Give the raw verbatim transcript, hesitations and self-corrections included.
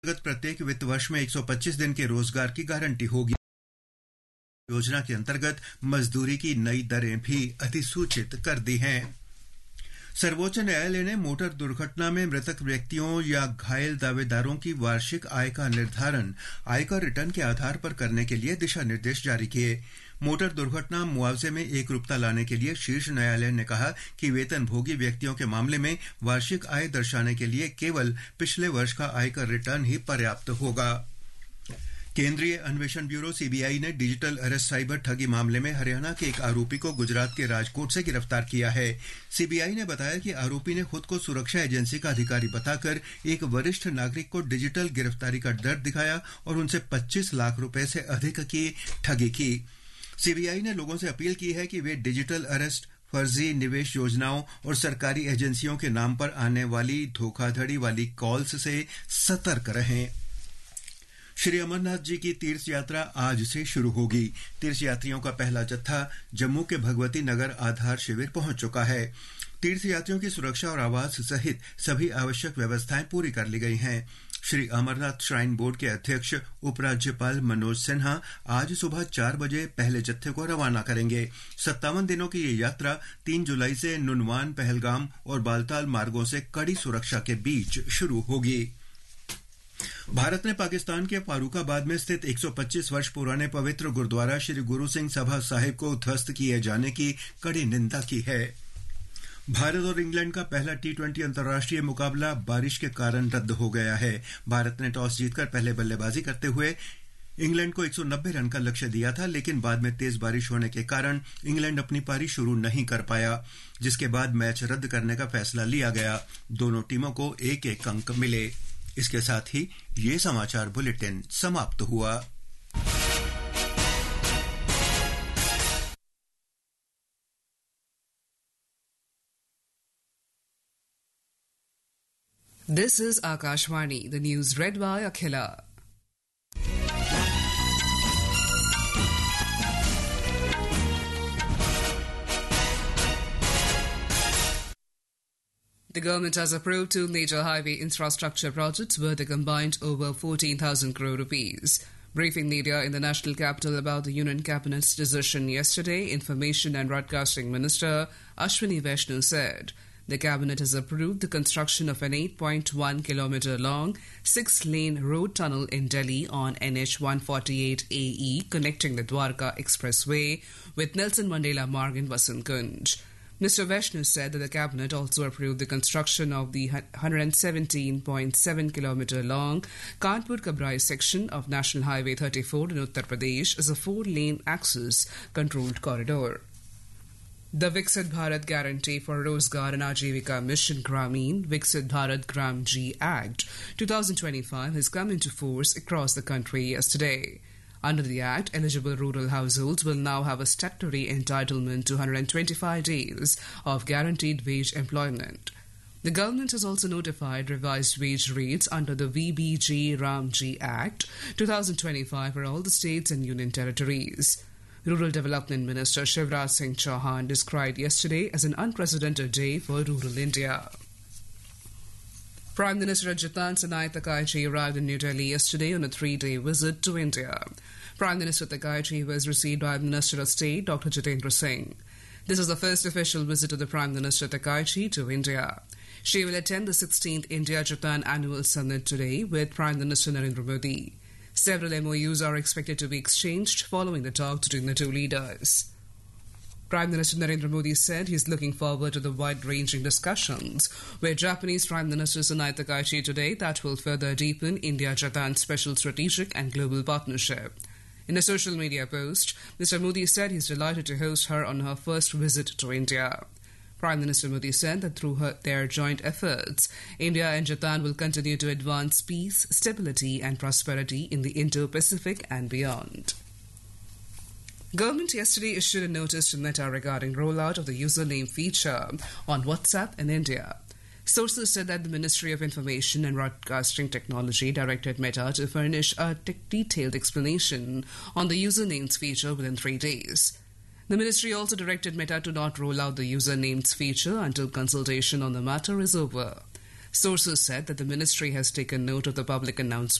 अंतर्गत प्रत्येक वित्त वर्ष में एक सौ पच्चीस दिन के रोजगार की गारंटी होगी। योजना के अंतर्गत मजदूरी की नई दरें भी अधिसूचित कर दी हैं। सर्वोच्च न्यायालय ने मोटर दुर्घटना में मृतक व्यक्तियों या घायल दावेदारों की वार्षिक आय का निर्धारण आयकर रिटर्न के आधार पर करने के लिए दिशा निर्देश जारी किए। मोटर दुर्घटना मुआवजे में एकरूपता लाने के लिए शीर्ष न्यायालय ने कहा कि वेतनभोगी व्यक्तियों के मामले में वार्षिक आय दर्शाने के लिए केवल पिछले वर्ष का आयकर रिटर्न ही पर्याप्त होगा। केंद्रीय अन्वेषण ब्यूरो सीबीआई ने डिजिटल अरेस्ट साइबर ठगी मामले में हरियाणा के एक आरोपी को गुजरात के राजकोट से गिरफ्तार किया है। सीबीआई ने बताया कि आरोपी ने खुद को सुरक्षा एजेंसी का अधिकारी बताकर एक वरिष्ठ नागरिक को डिजिटल गिरफ्तारी का डर दिखाया और उनसे पच्चीस लाख रुपए से अधिक की ठगी की। सीबीआई ने लोगों से अपील की है कि वे डिजिटल अरेस्ट, फर्जी निवेश योजनाओं और सरकारी एजेंसियों के नाम पर आने वाली धोखाधड़ी वाली कॉल्स से सतर्क रहें। श्री अमरनाथ जी की तीर्थ यात्रा आज से शुरू होगी। तीर्थ यात्रियों का पहला जत्था जम्मू के भगवती नगर आधार शिविर पहुंच चुका है। तीर्थ यात्रियों की सुरक्षा और आवास सहित सभी आवश्यक व्यवस्थाएं पूरी कर ली गई हैं। श्री अमरनाथ श्राइन बोर्ड के अध्यक्ष उपराज्यपाल मनोज सिन्हा आज सुबह चार बजे पहले जत्थे को रवाना करेंगे। सत्तावन दिनों की ये यात्रा तीन जुलाई से नुनवान, पहलगाम और बालताल मार्गों से कड़ी सुरक्षा के बीच शुरू होगी। भारत ने पाकिस्तान के फारूकाबाद में स्थित एक सौ पच्चीस वर्ष पुराने पवित्र गुरुद्वारा श्री गुरु सिंह सभा साहिब को ध्वस्त किए जाने की कड़ी निंदा की है। भारत और इंग्लैंड का पहला टी ट्वेंटी अंतर्राष्ट्रीय मुकाबला बारिश के कारण रद्द हो गया है। भारत ने टॉस जीतकर पहले बल्लेबाजी करते हुए इंग्लैंड को एक सौ नब्बे रन का लक्ष्य दिया था, लेकिन बाद में तेज बारिश होने के कारण इंग्लैंड अपनी पारी शुरू नहीं कर पाया, जिसके बाद मैच रद्द करने का फैसला लिया गया। दोनों टीमों को एक एक अंक मिले। इसके साथ ही ये समाचार बुलेटिन समाप्त हुआ। This is Akashvani, the news read by Akhila. The government has approved two major highway infrastructure projects worth a combined over fourteen thousand crore rupees. Briefing media in the national capital about the Union Cabinet's decision yesterday, Information and Broadcasting Minister Ashwini Vaishnaw said the Cabinet has approved the construction of an eight point one kilometre long six-lane road tunnel in Delhi on N H one forty-eight A E connecting the Dwarka Expressway with Nelson Mandela Marg in Vasant Kunj. Mister Vaishnaw said that the Cabinet also approved the construction of the one hundred seventeen point seven kilometre long Kanpur-Kabrai section of National Highway thirty-four in Uttar Pradesh as a four-lane access controlled corridor. The Viksit Bharat Guarantee for Rozgar and Ajivika Mission Gramin Viksit Bharat Gram G Act twenty twenty-five has come into force across the country yesterday. Under the Act, eligible rural households will now have a statutory entitlement to one hundred twenty-five days of guaranteed wage employment. The government has also notified revised wage rates under the V B G Ram G Act twenty twenty-five for all the states and union territories. Rural Development Minister Shivraj Singh Chauhan described yesterday as an unprecedented day for rural India. Prime Minister Jatan Sanae Takaichi arrived in New Delhi yesterday on a three-day visit to India. Prime Minister Takaichi was received by the Minister of State, Doctor Jitendra Singh. This is the first official visit of the Prime Minister Takaichi to India. She will attend the sixteenth India-Japan Annual Summit today with Prime Minister Narendra Modi. Several M O Us are expected to be exchanged following the talks between the two leaders. Prime Minister Narendra Modi said he is looking forward to the wide-ranging discussions with Japanese Prime Minister Sanae Takaichi today that will further deepen India-Japan special strategic and global partnership. In a social media post, Mister Modi said he is delighted to host her on her first visit to India. Prime Minister Modi said that through her, their joint efforts, India and Japan will continue to advance peace, stability and prosperity in the Indo-Pacific and beyond. Government yesterday issued a notice to Meta regarding rollout of the username feature on WhatsApp in India. Sources said that the Ministry of Information and Broadcasting Technology directed Meta to furnish a t- detailed explanation on the usernames feature within three days. The ministry also directed Meta to not roll out the usernames feature until consultation on the matter is over. Sources said that the ministry has taken note of the public announcement